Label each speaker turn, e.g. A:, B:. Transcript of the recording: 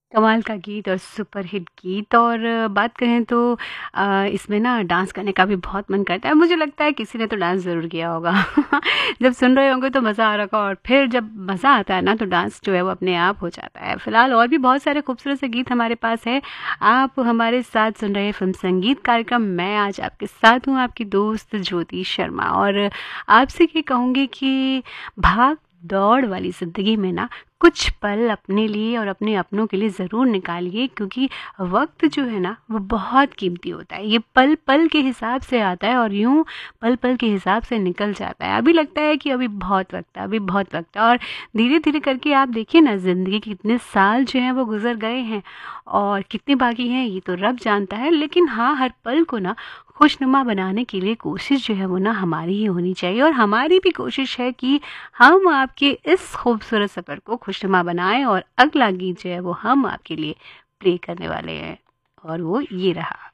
A: कमाल का गीत और सुपर हिट गीत। और बात करें तो इसमें ना डांस करने का भी बहुत मन करता है। मुझे लगता है किसी ने तो डांस ज़रूर किया होगा। जब सुन रहे होंगे तो मज़ा आ रहा होगा, और फिर जब मज़ा आता है ना तो डांस जो है वो अपने आप हो जाता है। फिलहाल और भी बहुत सारे खूबसूरत से गीत हमारे पास है। आप हमारे साथ सुन रहे हैं फिल्म संगीत कार्यक्रम। मैं आज आपके साथ हूँ, आपकी दोस्त ज्योति शर्मा। और आपसे ये कहूँगी कि भाग दौड़ वाली ज़िंदगी में ना कुछ पल अपने लिए और अपने अपनों के लिए ज़रूर निकालिए, क्योंकि वक्त जो है ना वो बहुत कीमती होता है। ये पल पल के हिसाब से आता है और यूं पल पल के हिसाब से निकल जाता है। अभी लगता है कि अभी बहुत वक्त है, अभी बहुत वक्त है, और धीरे धीरे करके आप देखिए ना ज़िंदगी के कितने साल जो हैं वो गुजर गए हैं और कितने बाकी हैं ये तो रब जानता है। लेकिन हाँ, हर पल को ना खुशनुमा बनाने के लिए कोशिश जो है वो ना हमारी ही होनी चाहिए, और हमारी भी कोशिश है कि हम आपके इस खूबसूरत सफ़र को खुशनुमा बनाएं। और अगला गीत जो है वो हम आपके लिए प्ले करने वाले हैं, और वो ये रहा।